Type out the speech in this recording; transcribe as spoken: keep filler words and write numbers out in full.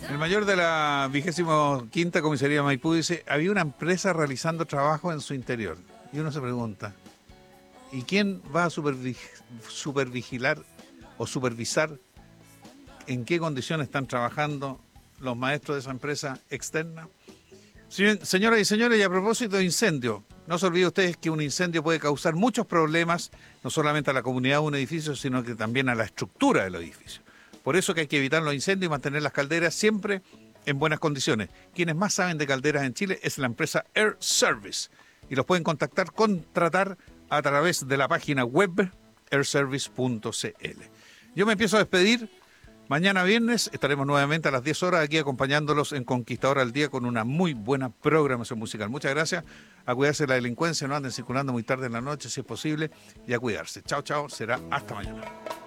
El mayor de la vigésimo quinta comisaría de Maipú dice, había una empresa realizando trabajo en su interior. Y uno se pregunta, ¿y quién va a supervi- supervigilar o supervisar en qué condiciones están trabajando los maestros de esa empresa externa? Sí, señoras y señores, y a propósito de incendio, no se olviden ustedes que un incendio puede causar muchos problemas, no solamente a la comunidad de un edificio, sino que también a la estructura del edificio. Por eso que hay que evitar los incendios y mantener las calderas siempre en buenas condiciones. Quienes más saben de calderas en Chile es la empresa Air Service. Y los pueden contactar, contratar a través de la página web air service punto c l. Yo me empiezo a despedir. Mañana viernes estaremos nuevamente a las diez horas aquí acompañándolos en Conquistador al Día con una muy buena programación musical. Muchas gracias. A cuidarse de la delincuencia, no anden circulando muy tarde en la noche si es posible y a cuidarse. Chao, chao. Será hasta mañana.